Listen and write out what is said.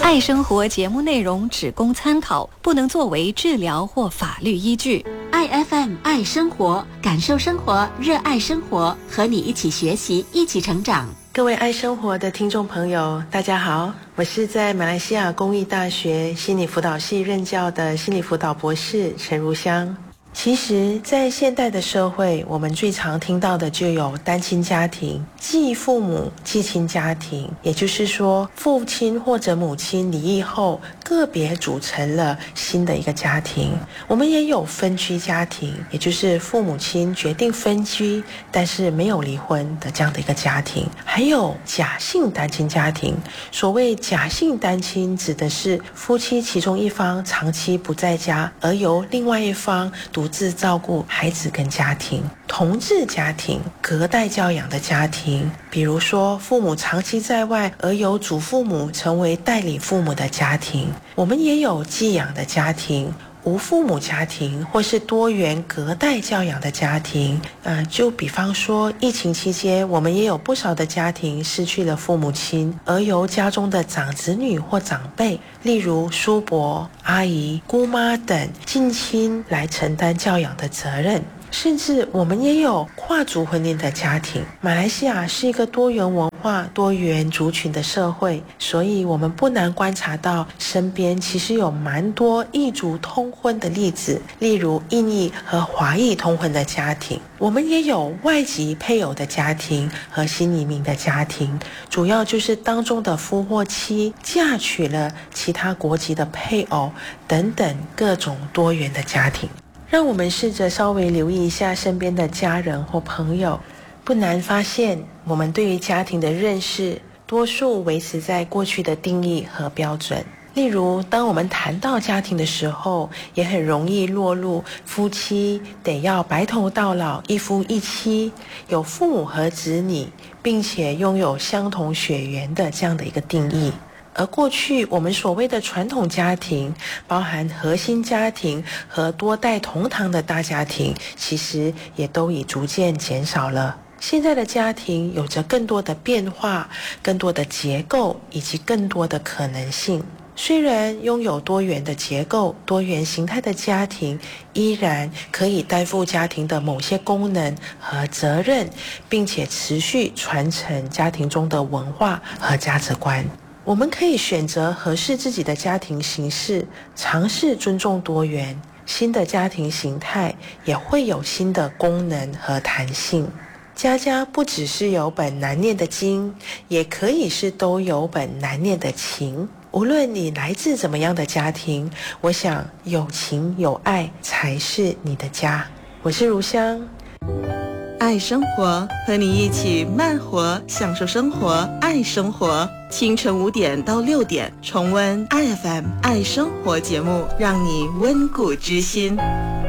爱生活节目内容只供参考，不能作为治疗或法律依据。 爱 FM 爱生活，感受生活，热爱生活，和你一起学习，一起成长。 各位爱生活的听众朋友，大家好，我是在马来西亚公益大学心理辅导系任教的心理辅导博士陈如香。其实在现代的社会，我们最常听到的就有单亲家庭、继父母继亲家庭，也就是说父亲或者母亲离异后个别组成了新的一个家庭。我们也有分居家庭，也就是父母亲决定分居但是没有离婚的这样的一个家庭。还有假性单亲家庭，所谓假性单亲指的是夫妻其中一方长期不在家，而由另外一方独自照顾孩子跟家庭。同志家庭，隔代教养的家庭，比如说父母长期在外，而由祖父母成为代理父母的家庭。我们也有寄养的家庭，无父母家庭，或是多元隔代教养的家庭。就比方说疫情期间，我们也有不少的家庭失去了父母亲，而由家中的长子女或长辈，例如叔伯、阿姨、姑妈等近亲来承担教养的责任。甚至我们也有跨族婚姻的家庭。马来西亚是一个多元文化、多元族群的社会，所以我们不难观察到身边其实有蛮多异族通婚的例子，例如印裔和华裔通婚的家庭。我们也有外籍配偶的家庭和新移民的家庭，主要就是当中的夫或妻嫁娶了其他国籍的配偶等等各种多元的家庭。让我们试着稍微留意一下身边的家人或朋友，不难发现我们对于家庭的认识多数维持在过去的定义和标准。例如当我们谈到家庭的时候，也很容易落入夫妻得要白头到老，一夫一妻，有父母和子女，并且拥有相同血缘的这样的一个定义。而过去我们所谓的传统家庭，包含核心家庭和多代同堂的大家庭，其实也都已逐渐减少了。现在的家庭有着更多的变化，更多的结构以及更多的可能性。虽然拥有多元的结构、多元形态的家庭，依然可以担负家庭的某些功能和责任，并且持续传承家庭中的文化和价值观。我们可以选择合适自己的家庭形式，尝试尊重多元，新的家庭形态也会有新的功能和弹性。家家不只是有本难念的经，也可以是都有本难念的情。无论你来自怎么样的家庭，我想有情有爱才是你的家。我是如香， 爱生活，和你一起慢活，享受生活，爱生活。清晨5点到6点，重温 IFM 爱生活节目，让你温故知新。